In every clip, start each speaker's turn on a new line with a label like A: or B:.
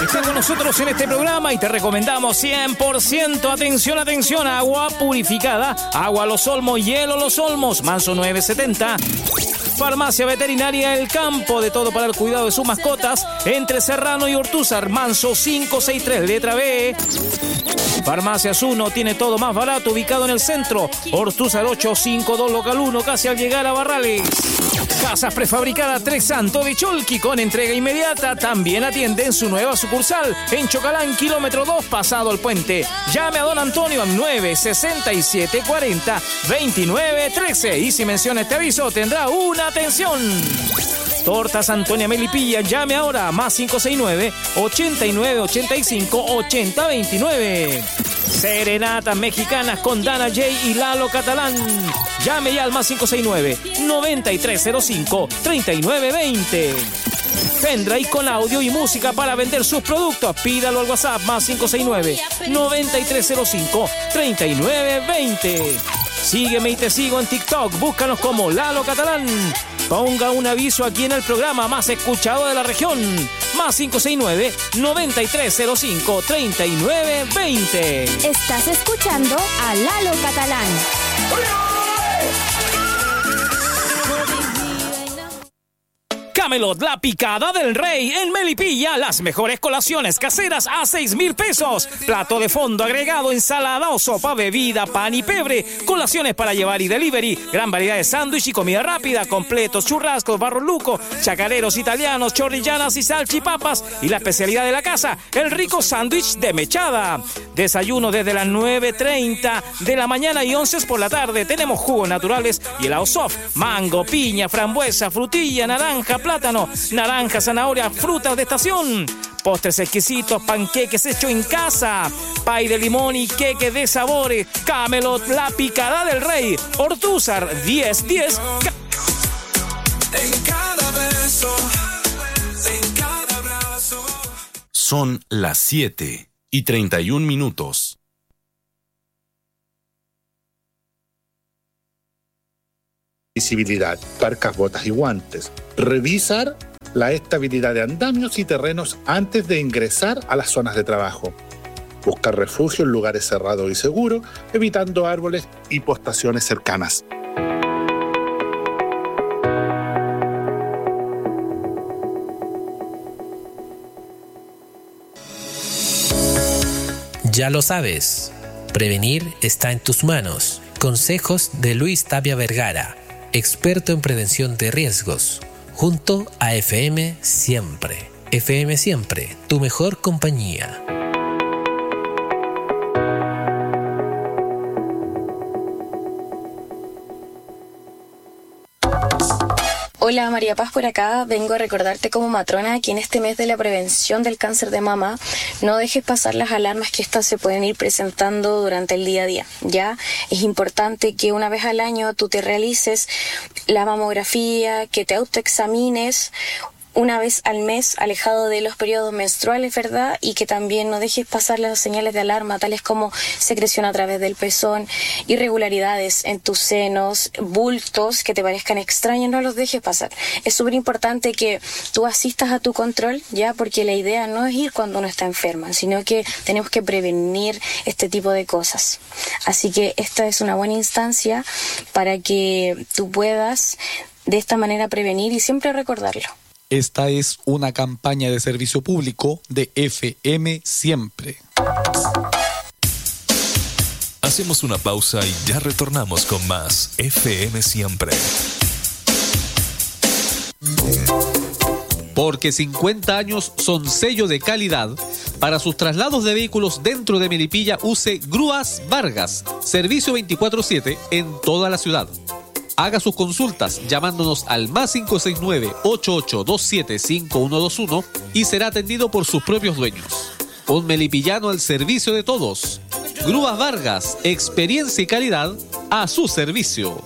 A: estés con nosotros en este programa y te recomendamos 100%, atención, agua purificada, agua Los Olmos, hielo Los Olmos, Manso 970. Farmacia Veterinaria El Campo, de todo para el cuidado de sus mascotas, entre Serrano y Ortúzar, Manso 563, letra B. Farmacias 1 tiene todo más barato, ubicado en el centro, Ortúzar 852 local 1, casi al llegar a Barrales. Casas Prefabricadas Tres Santos de Cholqui, con entrega inmediata, también atiende en su nueva sucursal, en Chocalán, kilómetro 2, pasado el puente. Llame a don Antonio al 96740-2913 y si menciona este aviso tendrá una atención. Tortas Antonia Melipilla, llame ahora, más 569-8985-8029. Serenatas mexicanas con Dana J y Lalo Catalán. Llame ya al más 569-9305-3920. Pendrive con audio y música para vender sus productos. Pídalo al WhatsApp más 569-9305-3920. Sígueme y te sigo en TikTok. Búscanos como Lalo Catalán. Ponga un aviso aquí en el programa más escuchado de la región. Más 569-9305-3920.
B: Estás escuchando a Lalo Catalán.
A: Camelot, la picada del rey en Melipilla, las mejores colaciones caseras a 6,000 pesos. Plato de fondo agregado, ensalada o sopa, bebida, pan y pebre. Colaciones para llevar y delivery. Gran variedad de sándwich y comida rápida, completos, churrascos, barro luco, chacareros italianos, chorrillanas y salchipapas. Y la especialidad de la casa, el rico sándwich de mechada. Desayuno desde las 9:30 de la mañana y 11 por la tarde. Tenemos jugos naturales y helado soft, mango, piña, frambuesa, frutilla, naranja, plátano, naranja, zanahoria, frutas de estación. Postres exquisitos, panqueques hechos en casa, pay de limón y queque de sabores. Camelot, la picada del rey. Ortúzar, 1010.
C: En cada beso, en cada abrazo.
D: Son las 7:31.
E: Visibilidad, parcas, botas y guantes. Revisar la estabilidad de andamios y terrenos antes de ingresar a las zonas de trabajo. Buscar refugio en lugares cerrados y seguros, evitando árboles y postaciones cercanas.
F: Ya lo sabes, prevenir está en tus manos. Consejos de Luis Tapia Vergara, experto en prevención de riesgos, junto a FM Siempre. FM Siempre, tu mejor compañía.
G: Hola, María Paz por acá. Vengo a recordarte como matrona que en este mes de la prevención del cáncer de mama no dejes pasar las alarmas que estas se pueden ir presentando durante el día a día. Ya es importante que una vez al año tú te realices la mamografía, que te autoexamines una vez al mes, alejado de los periodos menstruales, ¿verdad? Y que también no dejes pasar las señales de alarma, tales como secreción a través del pezón, irregularidades en tus senos, bultos que te parezcan extraños, no los dejes pasar. Es súper importante que tú asistas a tu control, ¿ya? Porque la idea no es ir cuando uno está enferma, sino que tenemos que prevenir este tipo de cosas. Así que esta es una buena instancia para que tú puedas de esta manera prevenir y siempre recordarlo.
H: Esta es una campaña de servicio público de FM Siempre.
D: Hacemos una pausa y ya retornamos con más FM Siempre.
I: Porque 50 años son sello de calidad. Para sus traslados de vehículos dentro de Melipilla, use Grúas Vargas. Servicio 24/7 en toda la ciudad. Haga sus consultas llamándonos al más 569-8827-5121 y será atendido por sus propios dueños. Un melipillano al servicio de todos. Grúas Vargas, experiencia y calidad a su servicio.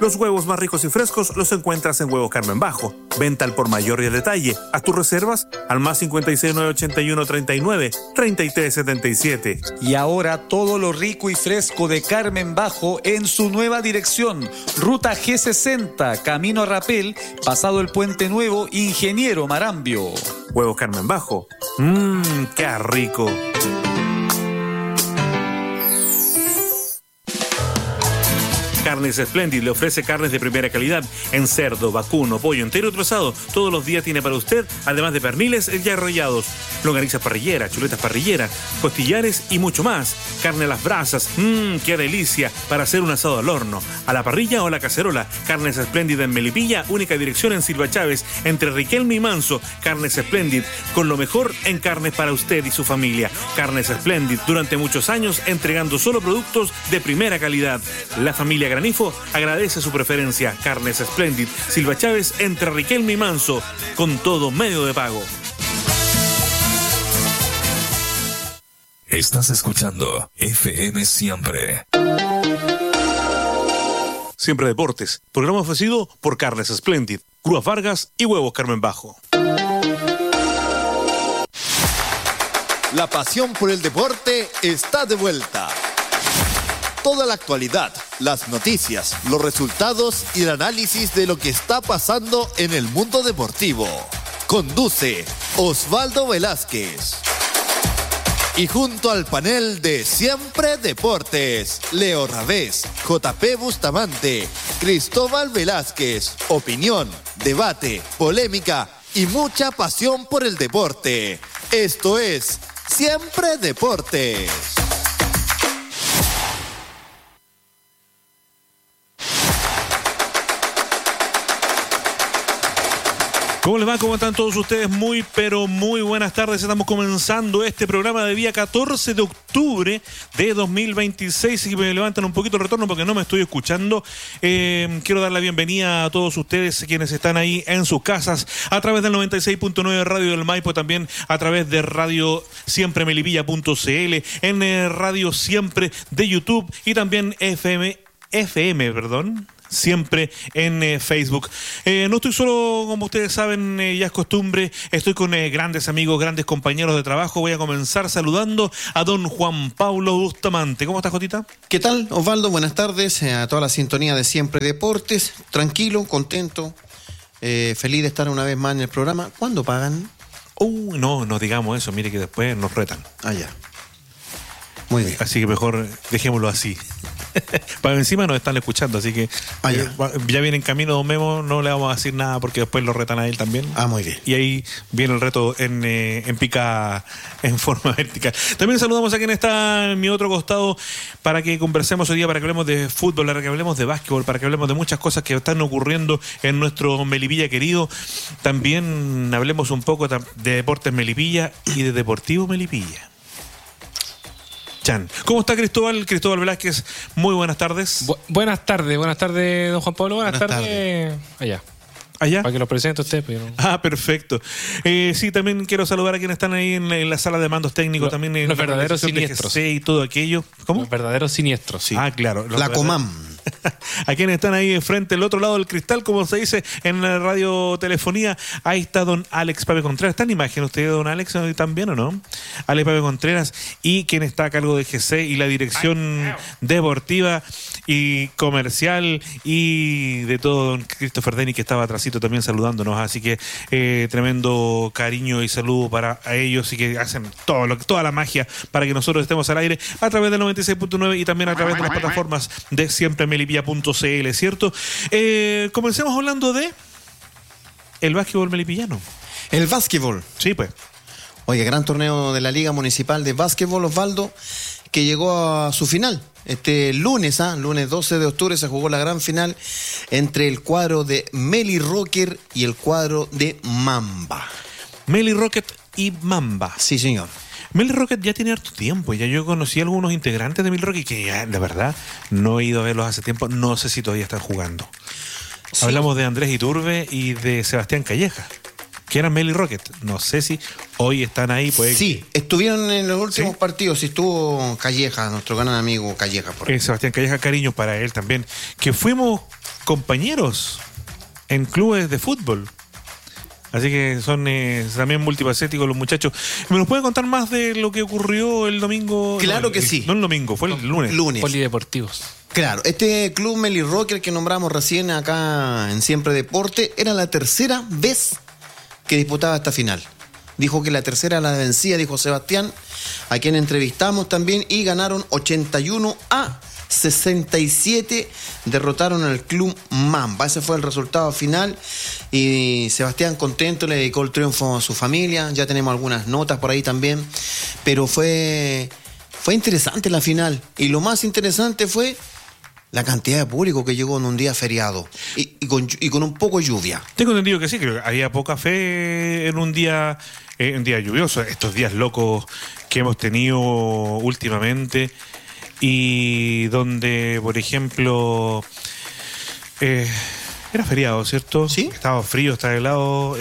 J: Los huevos más ricos y frescos los encuentras en Huevos Carmen Bajo. Venta al por mayor y al detalle. Haz tus reservas al más 56981 39 33 77.
H: Y ahora todo lo rico y fresco de Carmen Bajo en su nueva dirección. Ruta G60, Camino a Rapel, pasado el Puente Nuevo, Ingeniero Marambio.
J: Huevos Carmen Bajo. ¡Qué rico! Carnes Splendid le ofrece carnes de primera calidad en cerdo, vacuno, pollo entero y trozado. Todos los días tiene para usted, además de perniles ya arrollados, longanizas parrilleras, chuletas parrilleras, costillares y mucho más. Carne a las brasas, qué delicia para hacer un asado al horno, a la parrilla o a la cacerola. Carnes Splendid en Melipilla, única dirección en Silva Chávez, entre Riquelme y Manso. Carnes Splendid, con lo mejor en carnes para usted y su familia. Carnes Splendid, durante muchos años entregando solo productos de primera calidad. La familia Granifo agradece su preferencia. Carnes Splendid, Silva Chávez, entre Riquelme y Manso, con todo medio de pago.
D: Estás escuchando FM Siempre.
J: Siempre Deportes, programa ofrecido por Carnes Splendid, Grúas Vargas y Huevos Carmen Bajo.
K: La pasión por el deporte está de vuelta. Toda la actualidad, las noticias, los resultados y el análisis de lo que está pasando en el mundo deportivo. Conduce Osvaldo Velázquez. Y junto al panel de Siempre Deportes, Leo Ravés, JP Bustamante, Cristóbal Velázquez, opinión, debate, polémica y mucha pasión por el deporte. Esto es Siempre Deportes.
J: ¿Cómo les va? ¿Cómo están todos ustedes? Muy, pero muy buenas tardes. Estamos comenzando este programa de día 14 de octubre de 2026. Y me levantan un poquito el retorno porque no me estoy escuchando. Quiero dar la bienvenida a todos ustedes quienes están ahí en sus casas a través del 96.9 Radio del Maipo, también a través de Radio Siempre Melipilla.cl, en Radio Siempre de YouTube y también FM, siempre en Facebook. No estoy solo, como ustedes saben, ya es costumbre, estoy con grandes amigos, grandes compañeros de trabajo. Voy a comenzar saludando a don Juan Pablo Bustamante. ¿Cómo estás, Jotita?
L: ¿Qué tal, Osvaldo? Buenas tardes a toda la sintonía de Siempre Deportes. Tranquilo, contento, feliz de estar una vez más en el programa. ¿Cuándo pagan?
J: No digamos eso, mire que después nos retan.
L: Ya. Muy bien.
J: Así que mejor dejémoslo así. Para encima nos están escuchando, así que ya viene en camino don Memo, no le vamos a decir nada porque después lo retan a él también.
L: Muy bien.
J: Y ahí viene el reto en pica en forma vertical. También saludamos a quien está en mi otro costado para que conversemos hoy día, para que hablemos de fútbol, para que hablemos de básquetbol, para que hablemos de muchas cosas que están ocurriendo en nuestro Melipilla querido. También hablemos un poco de Deportes Melipilla y de Deportivo Melipilla. ¿Cómo está Cristóbal Velázquez? Muy buenas tardes.
M: Buenas tardes, don Juan Pablo. Buenas tardes. Allá. Para que lo presente usted. Pero...
J: perfecto. Sí, también quiero saludar a quienes están ahí en la sala de mandos técnicos, también en
M: los verdaderos siniestros.
J: Y todo aquello. ¿Cómo?
M: Los verdaderos siniestros, sí.
J: Claro.
L: La Comam.
J: A quienes están ahí frente, al otro lado del cristal, como se dice en la radiotelefonía, ahí está don Alex Pape Contreras. ¿Está en imagen usted, don Alex, también o no? Alex Pape Contreras, y quien está a cargo de GC y la dirección deportiva y comercial y de todo, don Christopher Denny, que estaba atrásito también saludándonos. Así que tremendo cariño y saludo para ellos, y que hacen toda la magia para que nosotros estemos al aire a través del 96.9 y también a través de las plataformas de Siempre Melipilla.cl, ¿cierto? Comencemos hablando de el básquetbol melipillano.
L: El básquetbol.
J: Sí, pues.
L: Oye, gran torneo de la Liga Municipal de Básquetbol, Osvaldo, que llegó a su final. Lunes 12 de octubre, se jugó la gran final entre el cuadro de Meli Rocker y el cuadro de Mamba.
J: Meli Rocket y Mamba.
L: Sí, señor.
J: Meli Rocket ya tiene harto tiempo. Ya yo conocí a algunos integrantes de Meli Rocket que ya, de verdad, no he ido a verlos hace tiempo. No sé si todavía están jugando. Sí. Hablamos de Andrés Iturbe y de Sebastián Calleja, que eran Meli Rocket. No sé si hoy están ahí. Pues,
L: sí, estuvieron en los últimos partidos. Sí, estuvo Calleja, nuestro gran amigo Calleja.
J: Sebastián Calleja, cariño para él también. Que fuimos compañeros en clubes de fútbol. Así que son también multifacéticos los muchachos. ¿Me nos pueden contar más de lo que ocurrió el domingo?
L: Claro que sí.
J: No el domingo, fue el lunes.
M: Polideportivos.
L: Claro, este club Meli Rocker que nombramos recién acá en Siempre Deporte era la tercera vez que disputaba esta final. Dijo que la tercera la vencía, dijo Sebastián, a quien entrevistamos también, y ganaron 81-67, derrotaron al club Mamba. Ese fue el resultado final y Sebastián contento, le dedicó el triunfo a su familia. Ya tenemos algunas notas por ahí también, pero fue interesante la final, y lo más interesante fue la cantidad de público que llegó en un día feriado y con un poco de lluvia.
J: Tengo entendido que sí, que había poca fe en un día lluvioso, estos días locos que hemos tenido últimamente, y donde, por ejemplo, era feriado, ¿cierto?
L: Sí.
J: Estaba frío, estaba helado,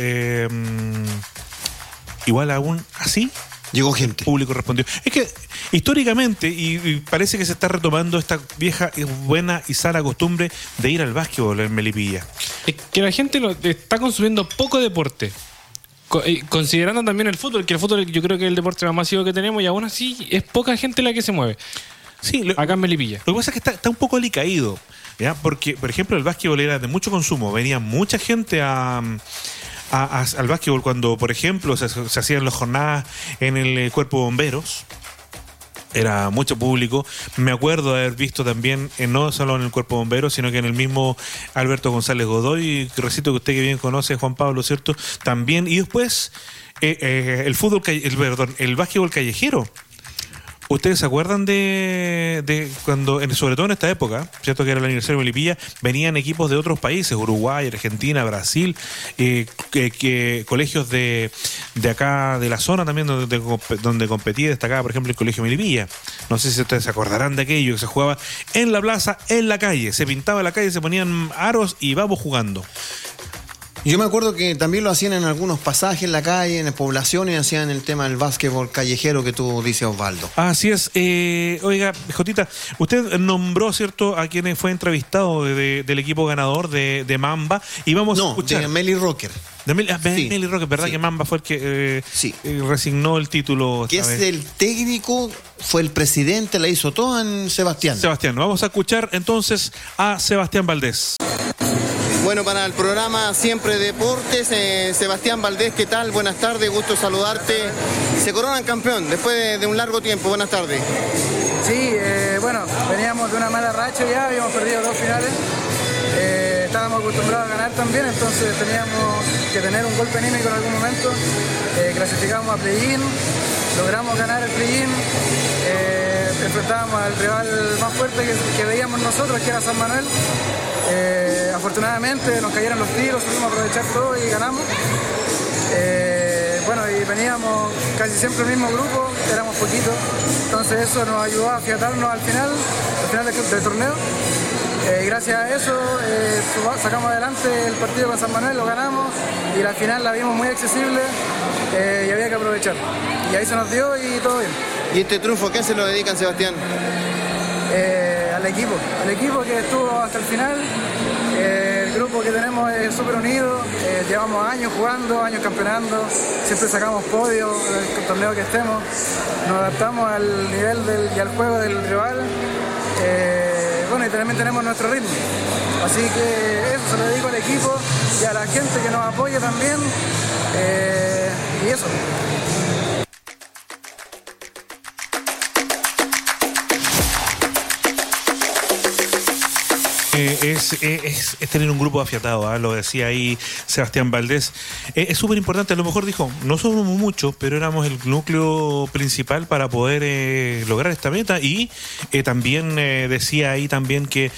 J: igual aún así
L: llegó gente.
J: El público respondió. Es que históricamente, y parece que se está retomando esta vieja, buena y sana costumbre de ir al básquetbol en Melipilla.
M: Es que la gente está consumiendo poco deporte. Considerando también el fútbol, que el fútbol yo creo que es el deporte más masivo que tenemos, y aún así es poca gente la que se mueve.
J: Sí,
M: acá en Melipilla.
J: Lo que pasa es que está un poco alicaído, ¿ya? Porque, por ejemplo, el básquetbol era de mucho consumo. Venía mucha gente al básquetbol cuando, por ejemplo, se hacían las jornadas en el cuerpo de bomberos. Era mucho público. Me acuerdo de haber visto también, no solo en el cuerpo de bomberos, sino que en el mismo Alberto González Godoy, recito que usted que bien conoce, Juan Pablo, ¿cierto? También. Y después el básquetbol callejero. ¿Ustedes se acuerdan de cuando, sobre todo en esta época, cierto que era el aniversario de Melipilla, venían equipos de otros países, Uruguay, Argentina, Brasil, colegios de acá, de la zona también, donde competía, destacaba, por ejemplo, el colegio Melipilla? No sé si ustedes se acordarán de aquello, que se jugaba en la plaza, en la calle, se pintaba la calle, se ponían aros y vamos jugando.
L: Yo me acuerdo que también lo hacían en algunos pasajes en la calle, en las poblaciones, hacían el tema del básquetbol callejero que tú dices, Osvaldo.
J: Así es. Oiga, Jotita, usted nombró, ¿cierto?, a quien fue entrevistado del equipo ganador de Mamba, y vamos a escuchar.
L: De Meli Rocker.
J: Meli Rocker, ¿verdad? Sí. Que Mamba fue el que resignó el título.
L: Que es el técnico, fue el presidente, la hizo todo en Sebastián.
J: Vamos a escuchar entonces a Sebastián Valdés.
L: Bueno, para el programa Siempre Deportes, Sebastián Valdés, ¿qué tal? Buenas tardes, gusto saludarte. Se coronan campeón después de un largo tiempo, buenas tardes.
N: Sí, bueno, veníamos de una mala racha ya, habíamos perdido 2 finales. Estábamos acostumbrados a ganar también, entonces teníamos que tener un golpe anímico en algún momento. Clasificamos a play-in, logramos ganar el play-in. Enfrentábamos al rival más fuerte que veíamos nosotros, que era San Manuel. Afortunadamente nos cayeron los tiros, supimos aprovechar todo y ganamos. Bueno, y veníamos casi siempre el mismo grupo, éramos poquitos, entonces eso nos ayudó a afiatarnos al final del torneo. Gracias a eso sacamos adelante el partido con San Manuel, lo ganamos, y la final la vimos muy accesible y había que aprovechar. Y ahí se nos dio y todo bien.
L: ¿Y este triunfo a qué se lo dedican, Sebastián?
N: Al equipo que estuvo hasta el final. El grupo que tenemos es súper unido, llevamos años jugando, años campeonando, siempre sacamos podio en el torneo que estemos, nos adaptamos al nivel y al juego del rival, bueno, y también tenemos nuestro ritmo, así que eso se lo dedico al equipo y a la gente que nos apoya también, y eso.
J: Es tener un grupo afiatado, ¿eh? Lo decía ahí Sebastián Valdés. Es súper importante, a lo mejor dijo, no somos muchos, pero éramos el núcleo principal para poder lograr esta meta, y también decía ahí también que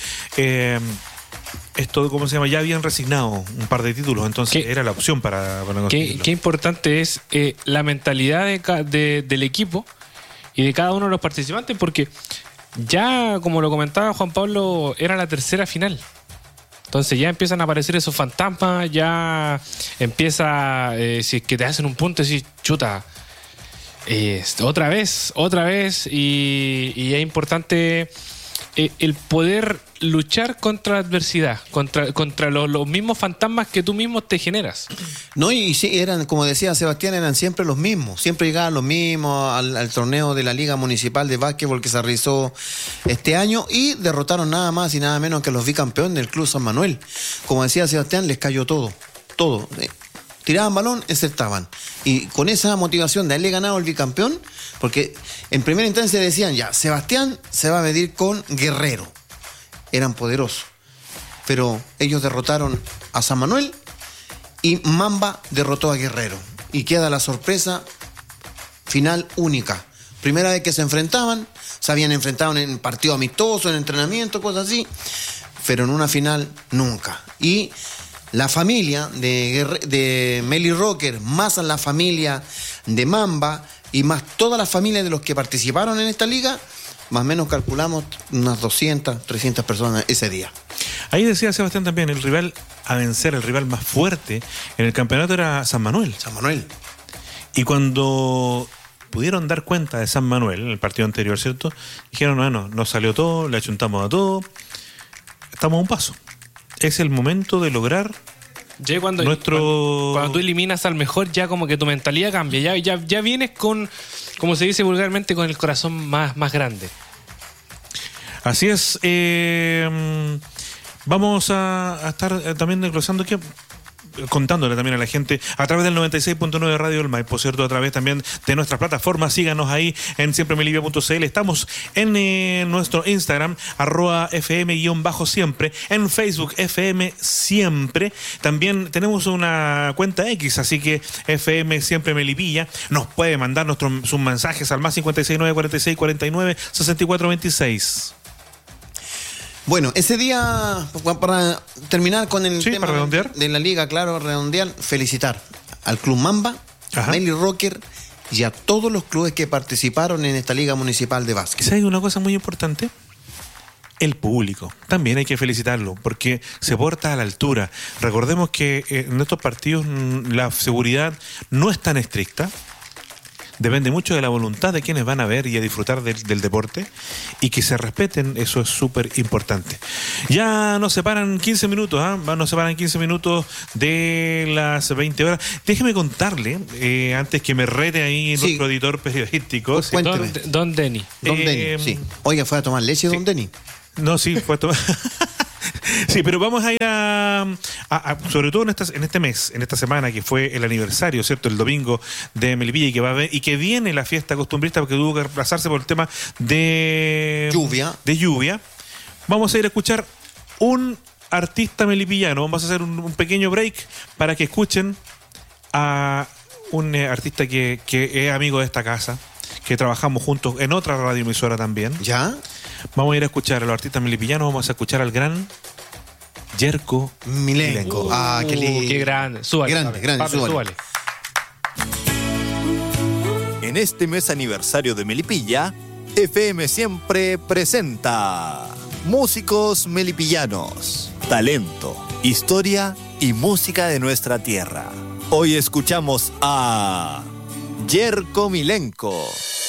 J: esto, ¿cómo se llama? Ya habían resignado un par de títulos, entonces era la opción para conseguirlo.
M: Qué importante es la mentalidad del equipo y de cada uno de los participantes, porque ya, como lo comentaba Juan Pablo, era la tercera final. Entonces ya empiezan a aparecer esos fantasmas, ya empieza, si es que te hacen un punto, decís, chuta, otra vez, y es importante el poder luchar contra la adversidad, contra los mismos fantasmas que tú mismo te generas.
L: No, y sí, eran, como decía Sebastián, eran siempre los mismos, siempre llegaban los mismos al torneo de la Liga Municipal de Básquetbol que se realizó este año y derrotaron nada más y nada menos que los bicampeones del Club San Manuel. Como decía Sebastián, les cayó todo. Tiraban balón, acertaban. Y con esa motivación de haberle ganado el bicampeón, porque en primera instancia decían, ya, Sebastián se va a medir con Guerrero. Eran poderosos. Pero ellos derrotaron a San Manuel y Mamba derrotó a Guerrero. Y queda la sorpresa final única. Primera vez que se enfrentaban, se habían enfrentado en partido amistoso, en entrenamiento, cosas así, pero en una final nunca. Y la familia de Meli Rocker, más la familia de Mamba y más todas las familias de los que participaron en esta liga, más o menos calculamos unas 200, 300 personas ese día.
J: Ahí decía Sebastián también, el rival a vencer, el rival más fuerte en el campeonato era San Manuel.
L: San Manuel.
J: Y cuando pudieron dar cuenta de San Manuel en el partido anterior, ¿cierto? Dijeron, bueno, nos salió todo, le achuntamos a todo, estamos a un paso. Es el momento de lograr
M: cuando tú eliminas al mejor, ya como que tu mentalidad cambia. Ya vienes con, como se dice vulgarmente, con el corazón más grande.
J: Así es. Vamos a estar también desglosando que contándole también a la gente a través del 96.9 de Radio El Maipo, ¿cierto? A través también de nuestras plataformas. Síganos ahí en siempremelipia.cl. Estamos en nuestro Instagram, @fm_siempre, en Facebook, FM Siempre. También tenemos una cuenta X, así que FM Siempre Melipilla. Nos puede mandar sus mensajes al más 569 46 49 64 26.
L: Bueno, ese día, para terminar con el tema
J: para redondear
L: de la liga, claro, redondear, felicitar al Club Mamba, a Meli Rocker y a todos los clubes que participaron en esta Liga Municipal de Básquet.
J: ¿Sabes una cosa muy importante? El público. También hay que felicitarlo, porque se porta a la altura. Recordemos que en estos partidos la seguridad no es tan estricta. Depende mucho de la voluntad de quienes van a ver y a disfrutar del deporte, y que se respeten, eso es súper importante. Ya nos separan 15 minutos, nos separan 15 minutos de las 20 horas. Déjeme contarle, antes que me rete ahí nuestro editor periodístico.
L: Pues cuénteme.
M: Don Denny.
L: Don Denny, sí. Oiga, ¿fue a tomar leche, Don Denny?
J: No, sí, fue a tomar... Sí, pero vamos a ir sobre todo en este mes, en esta semana, que fue el aniversario, ¿cierto? El domingo de Melipilla, y que viene la fiesta costumbrista porque tuvo que reemplazarse por el tema de lluvia. Vamos a ir a escuchar un artista melipillano. Vamos a hacer un pequeño break para que escuchen a un artista que es amigo de esta casa, que trabajamos juntos en otra radioemisora también.
L: ¿Ya? Vamos a ir a escuchar a los artistas melipillanos. Vamos a escuchar al gran Yerko Milenko.
M: Qué lindo. Qué grande. Súbale.
L: Grande, súbale.
K: En este mes aniversario de Melipilla, FM Siempre presenta Músicos Melipillanos. Talento, historia y música de nuestra tierra. Hoy escuchamos a Yerko Milenko.